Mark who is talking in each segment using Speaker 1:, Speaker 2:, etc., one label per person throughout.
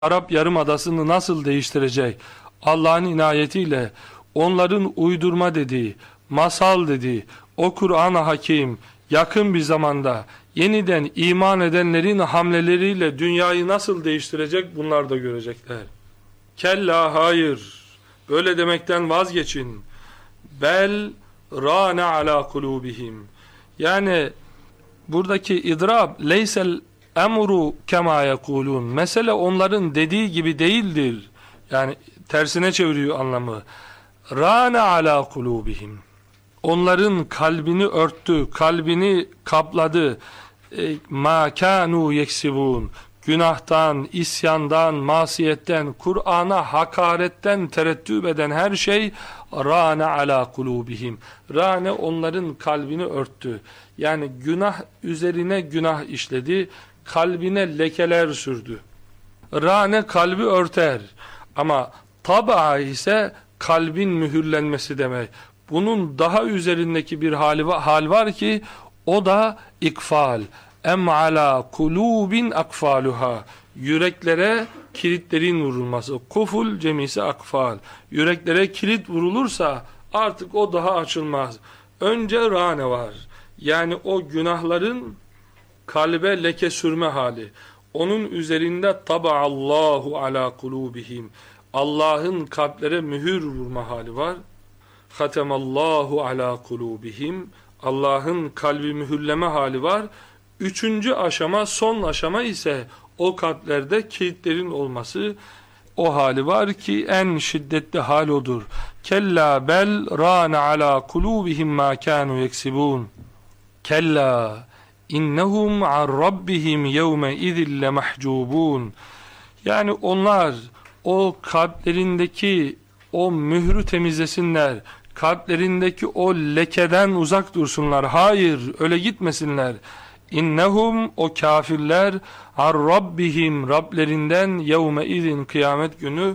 Speaker 1: Arap Yarımadası'nı nasıl değiştirecek? Allah'ın inayetiyle onların uydurma dediği, masal dediği, o Kur'an-ı Hakim yakın bir zamanda yeniden iman edenlerin hamleleriyle dünyayı nasıl değiştirecek, bunlar da görecekler. Kella, hayır, böyle demekten vazgeçin. Bel râne alâ kulûbihim. Yani buradaki idrab leysel emru kema yekulun. Mesele onların dediği gibi değildir. Yani tersine çeviriyor anlamı. Râne alâ kulûbihim. Onların kalbini örttü, kalbini kapladı. Mâ kânû yeksibûn. Günahtan, isyandan, masiyetten, Kur'an'a hakaretten tereddüt eden her şey râne alâ kulûbihim. Râne onların kalbini örttü. Yani günah üzerine günah işledi, kalbine lekeler sürdü. Râne kalbi örter ama tab'a ise kalbin mühürlenmesi demek. Bunun daha üzerindeki bir hal var ki o da ikfal. Em ala kulubin akfaluha. Yüreklere kilitlerin vurulması. Kuful cemisi akfal. Yüreklere kilit vurulursa artık o daha açılmaz. Önce râne var. Yani o günahların kalbe leke sürme hali. Onun üzerinde taba'allahu ala kulubihim. Allah'ın kalplere mühür vurma hali var. Hatemallahu ala kulubihim. Allah'ın kalbi mühürleme hali var. Üçüncü aşama, son aşama ise o kalplerde kilitlerin olması. O hali var ki en şiddetli hal odur. Kella bel râne alâ kulûbihim mâ kânû yeksibûn. Kella innehum an rabbihim yevme izille mahcubun. Yani onlar o kalplerindeki o mührü temizlesinler. Kalplerindeki o lekeden uzak dursunlar. Hayır, öyle gitmesinler. İnnehum, o kafirler, an rabbihim, Rablerinden yevme izin, kıyamet günü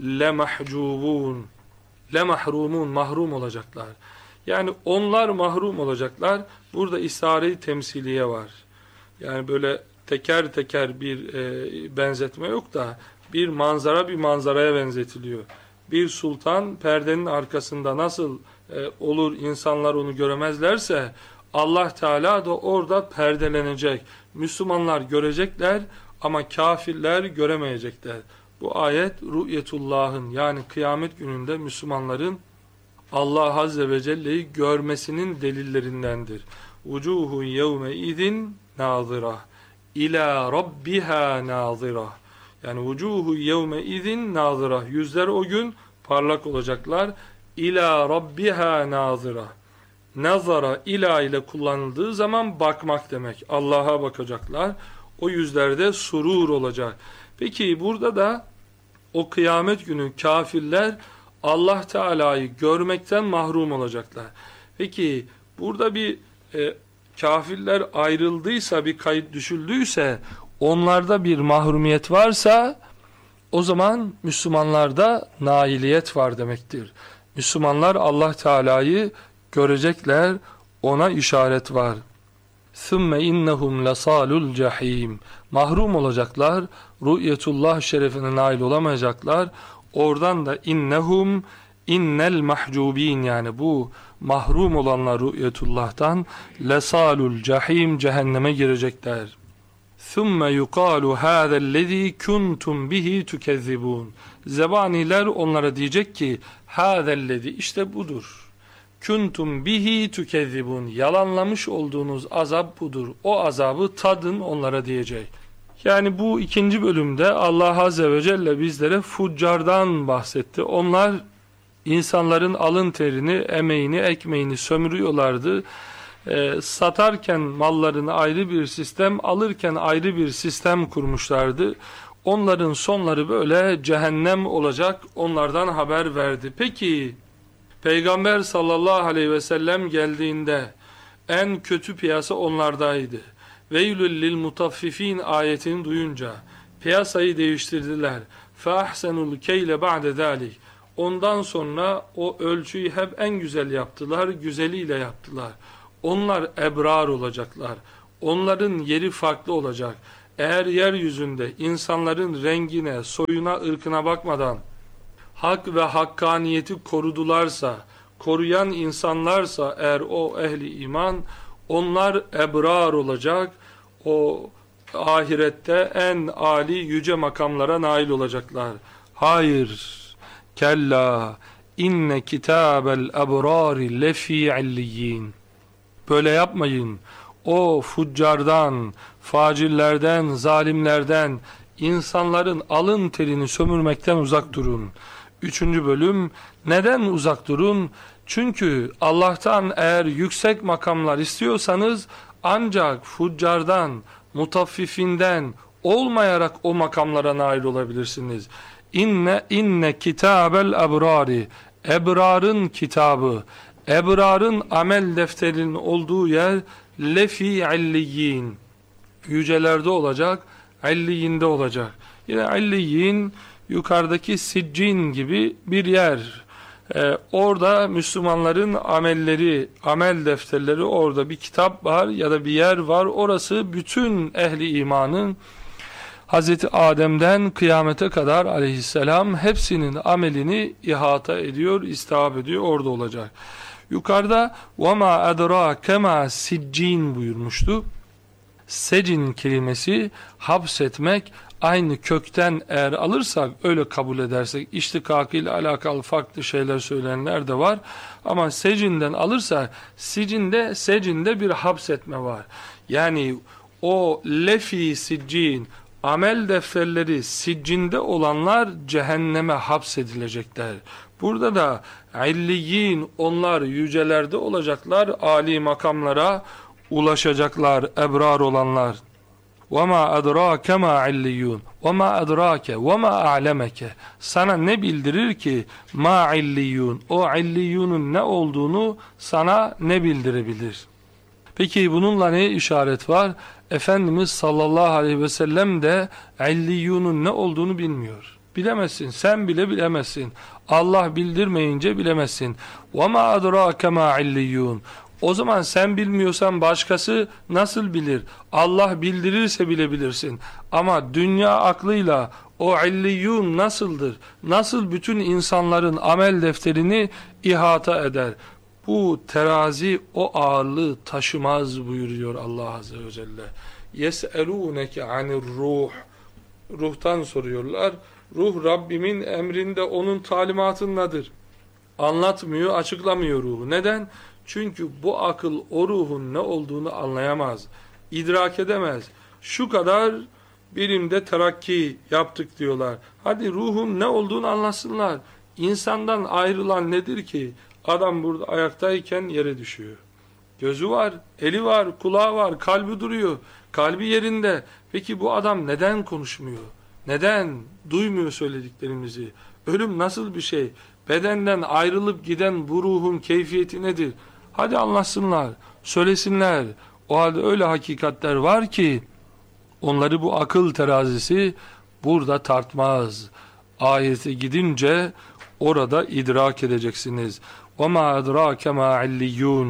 Speaker 1: lemahcubun, lemahrumun, mahrum olacaklar. Yani onlar mahrum olacaklar. Burada isare-i temsiliye var. Yani böyle teker teker bir benzetme yok da bir manzara bir manzaraya benzetiliyor. Bir sultan perdenin arkasında nasıl olur, insanlar onu göremezlerse Allah Teala da orada perdelenecek. Müslümanlar görecekler ama kafirler göremeyecekler. Bu ayet ru'yetullah'ın, yani kıyamet gününde Müslümanların Allah Azze ve Celle'yi görmesinin delillerindendir. Vucuhun yevme idin nazira ila rabbiha nazira. Yani vucuhu yevme idin nazira. Yüzler o gün parlak olacaklar. İlâ rabbiha nazira. Nazara, ila ile kullanıldığı zaman bakmak demek. Allah'a bakacaklar. O yüzlerde surur olacak. Peki burada da o kıyamet günü kafirler Allah Teala'yı görmekten mahrum olacaklar. Peki burada bir kafirler ayrıldıysa, bir kayıt düşüldüyse, onlarda bir mahrumiyet varsa o zaman Müslümanlarda nailiyet var demektir. Müslümanlar Allah Teala'yı görecekler, ona işaret var. ثُمَّ اِنَّهُمْ لَصَالُ الْجَحِيمِ. Mahrum olacaklar, ru'yetullah şerefine nail olamayacaklar. Oradan da innehum innel mahcubin, yani bu mahrum olanlar ru'yetullah'tan lesalul cahim, cehenneme girecekler. ثُمَّ يُقَالُ هَذَا الَّذ۪ي كُنْتُمْ بِهِ تُكَذِّبُونَ. Zebaniler onlara diyecek ki هَذَا الَّذ۪ي, işte budur. Kuntum bihi tükezzibun, yalanlamış olduğunuz azap budur. O azabı tadın, onlara diyecek. Yani bu ikinci bölümde Allah Azze ve Celle bizlere fuccardan bahsetti. Onlar insanların alın terini, emeğini, ekmeğini sömürüyorlardı. Satarken mallarını ayrı bir sistem, alırken ayrı bir sistem kurmuşlardı. Onların sonları böyle cehennem olacak, onlardan haber verdi. Peki Peygamber sallallahu aleyhi ve sellem geldiğinde en kötü piyasa onlardaydı. Veylül lil mutaffifin ayetini duyunca piyasayı değiştirdiler. Fahsenul keyle ba'de zalik. Ondan sonra o ölçüyü hep en güzel yaptılar, güzeliyle yaptılar. Onlar ebrar olacaklar. Onların yeri farklı olacak. Eğer yeryüzünde insanların rengine, soyuna, ırkına bakmadan hak ve hakkaniyeti korudularsa, koruyan insanlarsa eğer o ehli iman, onlar ebrar olacak, o ahirette en âli yüce makamlara nail olacaklar. Hayır, kella, inne kitabel ebrari lefî illiyyin. Böyle yapmayın. O fuccardan, facillerden, zalimlerden, insanların alın terini sömürmekten uzak durun. 3. bölüm, neden uzak durun? Çünkü Allah'tan eğer yüksek makamlar istiyorsanız ancak fuccardan, mutaffifinden olmayarak o makamlara nail olabilirsiniz. İnne kitabel ebrari, ebrarın kitabı, ebrarın amel defterinin olduğu yer lefi illiyyin, yücelerde olacak, illiyinde olacak. Yine illiyyin yukarıdaki siccin gibi bir yer. Orada Müslümanların amelleri, amel defterleri, orada bir kitap var ya da bir yer var. Orası bütün ehli imanın Hazreti Adem'den kıyamete kadar aleyhisselam hepsinin amelini ihata ediyor, istihab ediyor, orada olacak. Yukarıda وَمَا أَدْرَاكَ مَا siccin buyurmuştu. Secin kelimesi hapsetmek, aynı kökten eğer alırsak, öyle kabul edersek, iştikakıyla alakalı farklı şeyler söyleyenler de var. Ama secinden alırsak, secinde bir hapsetme var. Yani o lefi siccin, amel defterleri siccinde olanlar cehenneme hapsedilecekler. Burada da illiyyin, onlar yücelerde olacaklar, âli makamlara ulaşacaklar, ebrar olanlar. وَمَا أَدْرَاكَ مَا عِلِّيُّونَ وَمَا أَدْرَاكَ وَمَا أَعْلَمَكَ. Sana ne bildirir ki ma illiyun, o illiyunun ne olduğunu sana ne bildirebilir? Peki bununla ne işaret var? Efendimiz sallallahu aleyhi ve sellem de illiyunun ne olduğunu bilmiyor. Bilemezsin, sen bile bilemezsin. Allah bildirmeyince bilemezsin. وَمَا أَدْرَاكَ مَا عِلِّيُّونَ. O zaman sen bilmiyorsan başkası nasıl bilir? Allah bildirirse bilebilirsin. Ama dünya aklıyla o illiyun nasıldır? Nasıl bütün insanların amel defterini ihata eder? Bu terazi o ağırlığı taşımaz buyuruyor Allah Azze ve Celle. يَسْأَلُونَكَ عَنِ الرُّوحِ. Ruhtan soruyorlar. Ruh Rabbimin emrinde, onun talimatındadır. Anlatmıyor, açıklamıyor ruhu. Neden? Çünkü bu akıl o ruhun ne olduğunu anlayamaz, idrak edemez. Şu kadar birimde terakki yaptık diyorlar. Hadi ruhun ne olduğunu anlasınlar. İnsandan ayrılan nedir ki? Adam burada ayaktayken yere düşüyor. Gözü var, eli var, kulağı var, kalbi duruyor. Kalbi yerinde. Peki bu adam neden konuşmuyor? Neden duymuyor söylediklerimizi? Ölüm nasıl bir şey? Bedenden ayrılıp giden bu ruhun keyfiyeti nedir? Hadi anlatsınlar, söylesinler. O halde öyle hakikatler var ki onları bu akıl terazisi burada tartmaz. Ahirete gidince orada idrak edeceksiniz. وَمَا أَدْرَاكَ مَا عِلِّيُّونَ.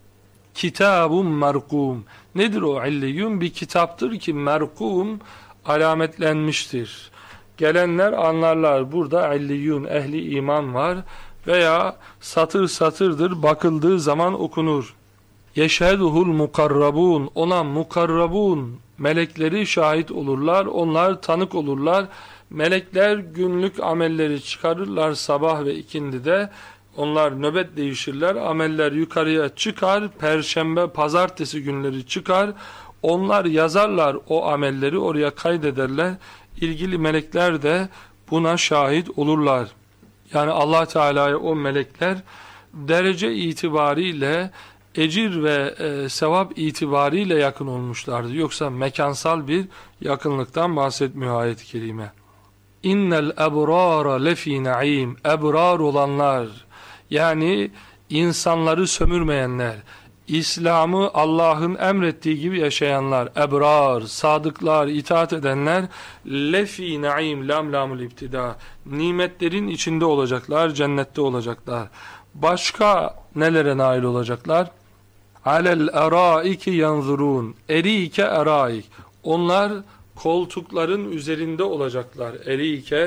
Speaker 1: Kitabun merkum. Nedir o illiyun? Bir kitaptır ki merkum, alametlenmiştir. Gelenler anlarlar. Burada illiyun, ehli iman var. Veya satır satırdır, bakıldığı zaman okunur. Yeşheduhul mukarrabun. Ona mukarrabun, melekleri şahit olurlar. Onlar tanık olurlar. Melekler günlük amelleri çıkarırlar sabah ve ikindide. Onlar nöbet değişirler. Ameller yukarıya çıkar. Perşembe, pazartesi günleri çıkar. Onlar yazarlar o amelleri, oraya kaydederler. İlgili melekler de buna şahit olurlar. Yani Allah Teala'ya o melekler derece itibariyle, ecir ve sevap itibariyle yakın olmuşlardı. Yoksa mekansal bir yakınlıktan bahsetmiyor ayet-i kerime. İnnel ebrara lefi naim. Ebrar olanlar, yani insanları sömürmeyenler, İslam'ı Allah'ın emrettiği gibi yaşayanlar, ebrar, sadıklar, itaat edenler, lefi naim, lamul iptida, nimetlerin içinde olacaklar, cennette olacaklar. Başka nelere nail olacaklar? Alel eraiki yanzurun. Erike eraik. Onlar koltukların üzerinde olacaklar. Erike